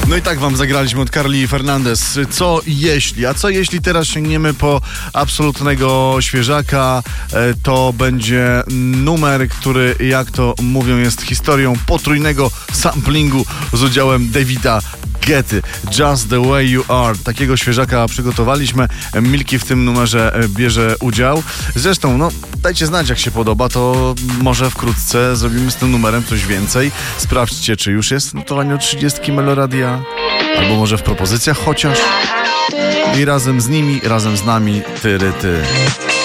No i tak wam zagraliśmy od Carly Fernandez. Co jeśli? A co jeśli teraz sięgniemy po absolutnego świeżaka? To będzie numer, który, jak to mówią, jest historią potrójnego samplingu z udziałem Davida Guetty. Just the way you are. Takiego świeżaka przygotowaliśmy. Milki w tym numerze bierze udział. Zresztą, no, dajcie znać, jak się podoba, to może wkrótce zrobimy z tym numerem coś więcej. Sprawdźcie, czy już jest w notowaniu 30 Meloradia, albo może w propozycjach chociaż. I razem z nimi, razem z nami, ty.